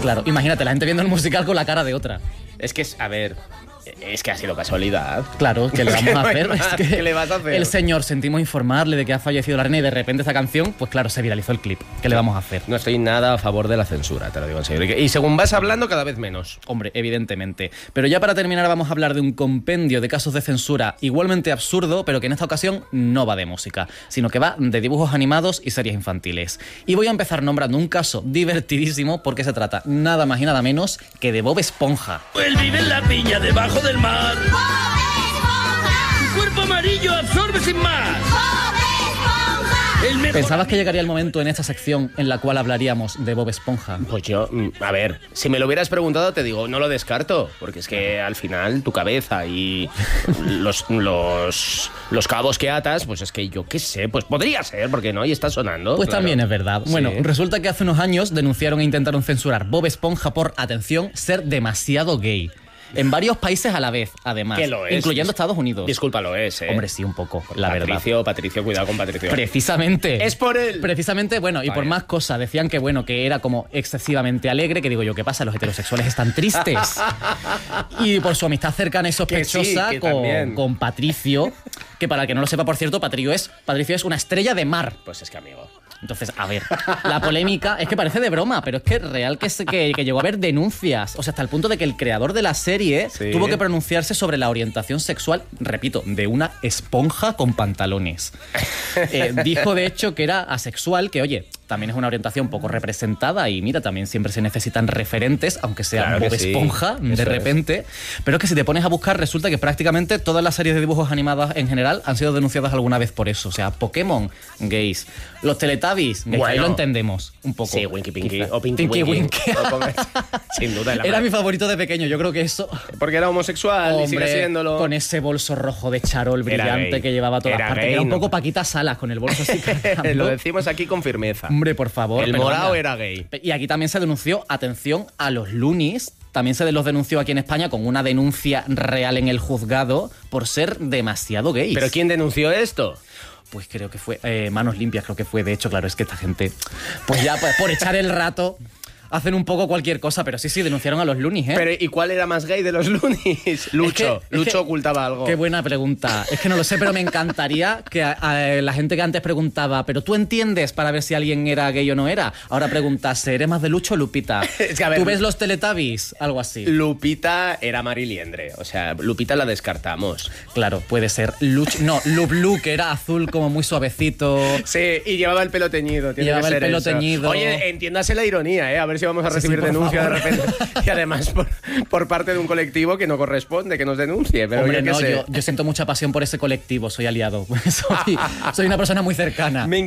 Claro, imagínate, la gente viendo el musical con la cara de otra. Es que, a ver, es que ha sido casualidad. Claro, ¿qué le vamos a hacer? ¿Qué le vas a hacer? El señor, sentimos informarle de que ha fallecido la reina y de repente esta canción, pues claro, se viralizó el clip. ¿Qué le vamos a hacer? No estoy nada a favor de la censura, te lo digo en serio. Y según vas hablando, cada vez menos. Hombre, evidentemente. Pero ya para terminar vamos a hablar de un compendio de casos de censura igualmente absurdo, pero que en esta ocasión no va de música, sino que va de dibujos animados y series infantiles. Y voy a empezar nombrando un caso divertidísimo porque se trata nada más y nada menos que de Bob Esponja. Él vive en la piña debajo del mar. ¡Bob Esponja! Su cuerpo amarillo absorbe sin más. ¡Bob Esponja! ¿Pensabas que llegaría el momento en esta sección en la cual hablaríamos de Bob Esponja? Pues yo, a ver, si me lo hubieras preguntado te digo, no lo descarto, porque es que al final tu cabeza y los cabos que atas, pues es que yo qué sé, pues podría ser, porque no, y está sonando. Pues claro. También es verdad. Sí. Bueno, resulta que hace unos años denunciaron e intentaron censurar Bob Esponja por, atención, ser demasiado gay. En varios países a la vez, además. Que lo es. Incluyendo Estados Unidos. Disculpa, lo es, Hombre, sí, un poco, la verdad. Patricio, cuidado con Patricio. Precisamente. Es por él. Precisamente, bueno, y Vaya. por más cosas. Decían que, bueno, que era como excesivamente alegre, que digo yo, ¿qué pasa? Los heterosexuales están tristes. Y por su amistad cercana y sospechosa que también. con Patricio, que para el que no lo sepa, por cierto, Patricio es una estrella de mar. Pues es que, amigo. Entonces, a ver, la polémica es que parece de broma, pero es que real que llegó a haber denuncias. O sea, hasta el punto de que el creador de la serie tuvo que pronunciarse sobre la orientación sexual, repito, de una esponja con pantalones. Dijo, de hecho, que era asexual, que, oye, también es una orientación poco representada y, mira, también siempre se necesitan referentes, aunque sea Claro que Bob sí. Esponja, de Eso repente. Pero es que si te pones a buscar, resulta que prácticamente todas las series de dibujos animadas en general han sido denunciadas alguna vez por eso. O sea, Pokémon, gays. Los Teletubbies, gays. Bueno. Ahí lo entendemos un poco. Sí, Winky Pinky. Quizá. O Pinky Winky. Sin duda. Era mi favorito de pequeño, yo creo que eso... Porque era homosexual y sigue siéndolo. Con ese bolso rojo de charol Era brillante gay. que llevaba a todas Era partes. gay, Era un no. poco Paquita Salas con el bolso así cargando. Lo decimos aquí con firmeza. Hombre, por favor. El pero morao anda. era gay. Y aquí también se denunció, atención, a los Loonies. También se los denunció aquí en España con una denuncia real en el juzgado por ser demasiado gays. ¿Pero quién denunció esto? Pues creo que fue Manos Limpias, creo que fue. De hecho, claro, es que esta gente, pues ya pues, por echar el rato, hacen un poco cualquier cosa. Pero sí, denunciaron a los Loonies, ¿eh? Pero, ¿y cuál era más gay de los Loonies? Lucho. Es que- Lucho ocultaba algo. Qué buena pregunta. Es que no lo sé, pero me encantaría que a la gente que antes preguntaba, ¿pero tú entiendes para ver si alguien era gay o no era? Ahora preguntase, ¿eres más de Lucho o Lupita? Es que, a ver, ¿Tú ves los Teletubbies? Algo así. Lupita era Mariliendre. O sea, Lupita la descartamos. Claro, puede ser. No, Luplu, que era azul como muy suavecito. Sí, y llevaba el pelo teñido. Tiene Llevaba que el ser pelo eso. teñido. Oye, entiéndase la ironía, ¿eh? A ver si vamos a Sí, recibir sí, por denuncia favor. de repente. Y además por parte de un colectivo que no corresponde, que nos denuncie. Pero Hombre, yo qué no, sé. yo siento mucha pasión por ese colectivo, soy aliado. soy una persona muy cercana. Me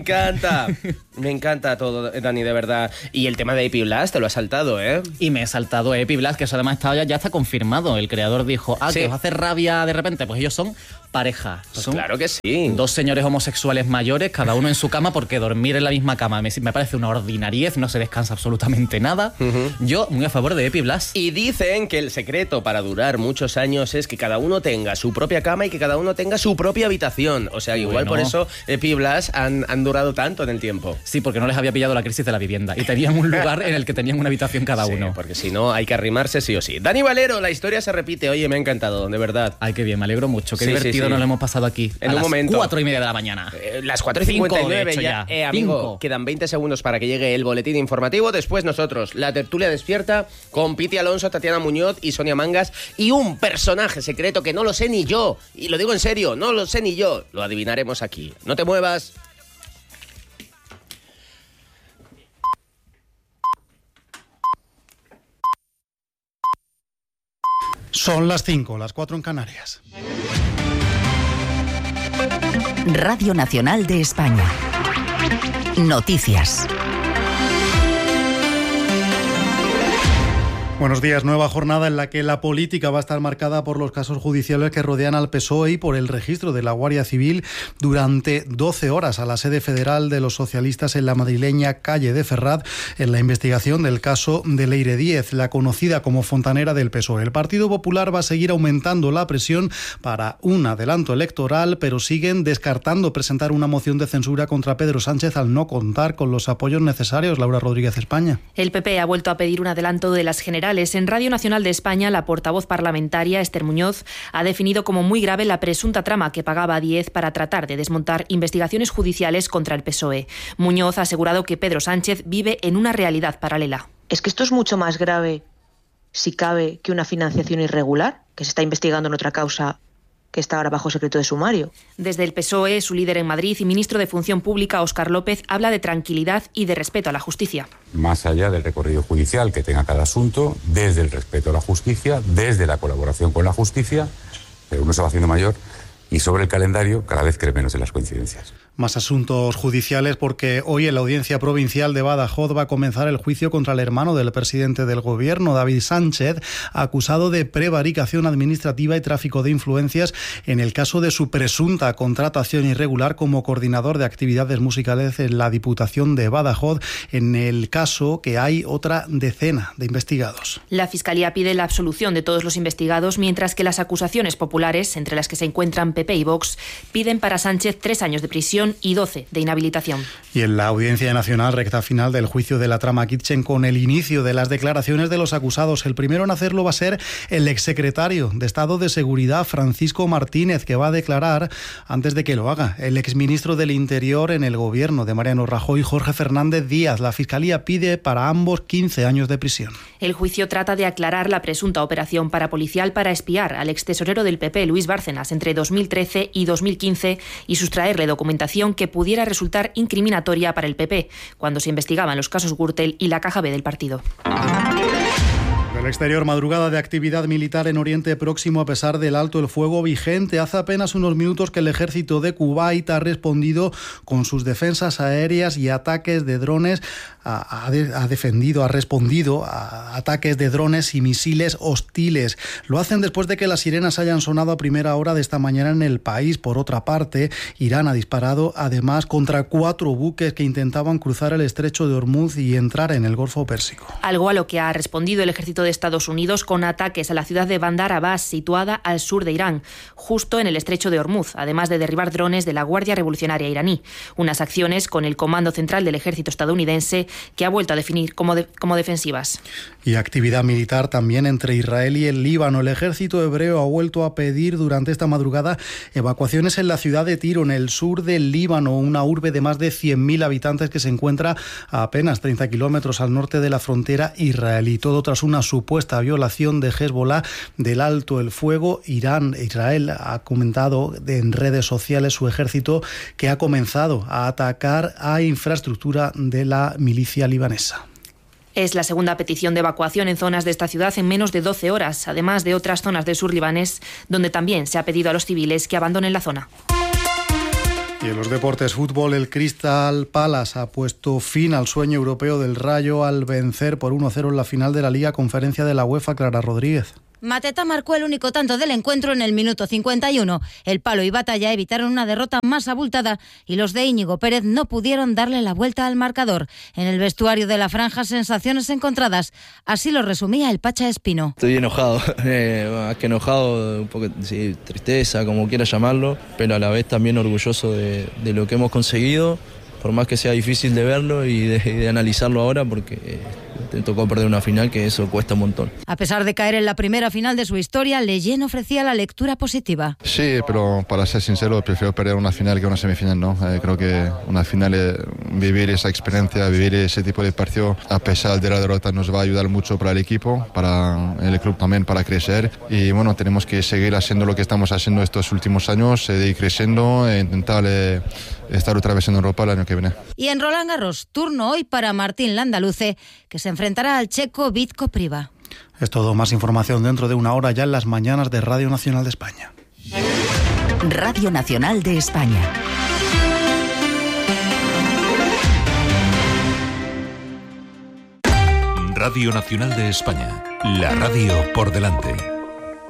encanta todo, Dani, de verdad. Y el tema de AP Blast te lo has saltado, ¿eh? Y me he saltado Epi Blast, que eso además ya está confirmado. El creador dijo, Sí. que os hace rabia de repente. Pues ellos son pareja. Pues Son claro que sí. dos señores homosexuales mayores, cada uno en su cama, porque dormir en la misma cama me parece una ordinariez, no se descansa absolutamente nada. Yo, muy a favor de Epi Blast. Y dicen que el secreto para durar muchos años es que cada uno tenga su propia cama y que cada uno tenga su propia habitación. O sea, igual Bueno. por eso Epi Blast han durado tanto en el tiempo. Sí, porque no les había pillado la crisis de la vivienda y tenían un lugar en el que tenían una habitación cada Sí, uno. porque si no hay que arrimarse sí o sí. Dani Valero, la historia se repite. Oye, me ha encantado, de verdad. Ay, qué bien, me alegro mucho. Qué Sí, divertido sí. nos lo hemos pasado aquí. En a un las momento. 4:30 de la mañana. Las 4:59 de hecho, ya. ya. Amigo, 5. quedan 20 segundos para que llegue el boletín informativo. Después nosotros, la tertulia despierta con Piti Alonso, Tatiana Muñoz y Sonia Mangas. Y un personaje secreto que no lo sé ni yo. Y lo digo en serio, no lo sé ni yo. Lo adivinaremos aquí. No te muevas. Son las 5, las 4 en Canarias. Radio Nacional de España. Noticias. Buenos días. Nueva jornada en la que la política va a estar marcada por los casos judiciales que rodean al PSOE y por el registro de la Guardia Civil durante 12 horas a la sede federal de los socialistas en la madrileña calle de Ferraz en la investigación del caso de Leire Díez, la conocida como fontanera del PSOE. El Partido Popular va a seguir aumentando la presión para un adelanto electoral, pero siguen descartando presentar una moción de censura contra Pedro Sánchez al no contar con los apoyos necesarios. Laura Rodríguez, España. El PP ha vuelto a pedir un adelanto de las generales. En Radio Nacional de España, la portavoz parlamentaria, Esther Muñoz, ha definido como muy grave la presunta trama que pagaba Díez para tratar de desmontar investigaciones judiciales contra el PSOE. Muñoz ha asegurado que Pedro Sánchez vive en una realidad paralela. Es que esto es mucho más grave, si cabe, que una financiación irregular, que se está investigando en otra causa que está ahora bajo secreto de sumario. Desde el PSOE, su líder en Madrid y ministro de Función Pública, Óscar López, habla de tranquilidad y de respeto a la justicia. Más allá del recorrido judicial que tenga cada asunto, desde el respeto a la justicia, desde la colaboración con la justicia, pero uno se va haciendo mayor y sobre el calendario cada vez cree menos en las coincidencias. Más asuntos judiciales porque hoy en la Audiencia Provincial de Badajoz va a comenzar el juicio contra el hermano del presidente del Gobierno, David Sánchez, acusado de prevaricación administrativa y tráfico de influencias en el caso de su presunta contratación irregular como coordinador de actividades musicales en la Diputación de Badajoz. En el caso que hay otra decena de investigados. La Fiscalía pide la absolución de todos los investigados, mientras que las acusaciones populares, entre las que se encuentran PP y Vox, piden para Sánchez 3 años de prisión y 12 de inhabilitación. Y en la Audiencia Nacional, recta final del juicio de la trama Kitchen, con el inicio de las declaraciones de los acusados. El primero en hacerlo va a ser el exsecretario de Estado de Seguridad, Francisco Martínez, que va a declarar antes de que lo haga el exministro del Interior en el gobierno de Mariano Rajoy, Jorge Fernández Díaz. La Fiscalía pide para ambos 15 años de prisión. El juicio trata de aclarar la presunta operación parapolicial para espiar al extesorero del PP, Luis Bárcenas, entre 2013 y 2015 y sustraerle documentación que pudiera resultar incriminatoria para el PP cuando se investigaban los casos Gürtel y la caja B del partido. Del exterior, madrugada de actividad militar en Oriente Próximo a pesar del alto el fuego vigente. Hace apenas unos minutos que el ejército de Kuwait ha respondido con sus defensas aéreas y ataques de drones. Ha respondido a ataques de drones y misiles hostiles. Lo hacen después de que las sirenas hayan sonado a primera hora de esta mañana en el país. Por otra parte, Irán ha disparado además contra 4 buques que intentaban cruzar el estrecho de Hormuz y entrar en el Golfo Pérsico. Algo a lo que ha respondido el ejército de Estados Unidos con ataques a la ciudad de Bandar Abbas, situada al sur de Irán, justo en el estrecho de Hormuz, además de derribar drones de la Guardia Revolucionaria iraní. Unas acciones con el Comando Central del Ejército estadounidense que ha vuelto a definir como defensivas. Y actividad militar también entre Israel y el Líbano. El ejército hebreo ha vuelto a pedir durante esta madrugada evacuaciones en la ciudad de Tiro, en el sur del Líbano, una urbe de más de 100.000 habitantes que se encuentra a apenas 30 kilómetros al norte de la frontera israelí. Todo tras una supuesta violación de Hezbollah del alto el fuego. Israel ha comentado en redes sociales su ejército que ha comenzado a atacar a infraestructura de la milicia libanesa. Es la segunda petición de evacuación en zonas de esta ciudad en menos de 12 horas, además de otras zonas del sur libanés, donde también se ha pedido a los civiles que abandonen la zona. Y en los deportes, fútbol, el Crystal Palace ha puesto fin al sueño europeo del Rayo al vencer por 1-0 en la final de la Liga Conferencia de la UEFA. Clara Rodríguez. Mateta marcó el único tanto del encuentro en el minuto 51. El Palo y Batalla evitaron una derrota más abultada y los de Íñigo Pérez no pudieron darle la vuelta al marcador. En el vestuario de la franja, sensaciones encontradas. Así lo resumía el Pacha Espino. Estoy enojado, más que enojado, un poco sí, tristeza, como quiera llamarlo, pero a la vez también orgulloso de lo que hemos conseguido, por más que sea difícil de verlo y de analizarlo ahora, porque te tocó perder una final, que eso cuesta un montón. A pesar de caer en la primera final de su historia, Leyen ofrecía la lectura positiva. Sí, pero para ser sincero, prefiero perder una final que una semifinal, ¿no? Creo que una final, vivir esa experiencia, vivir ese tipo de partido, a pesar de la derrota, nos va a ayudar mucho para el equipo, para el club también, para crecer. Y bueno, tenemos que seguir haciendo lo que estamos haciendo estos últimos años, ir creciendo e intentar estar otra vez en Europa el año que viene. Y en Roland Garros, turno hoy para Martín Landaluce, que se enfrentará al checo Vitko Priva. Es todo. Más información dentro de una hora ya en las mañanas de Radio Nacional de España. Radio Nacional de España. Radio Nacional de España, la radio por delante.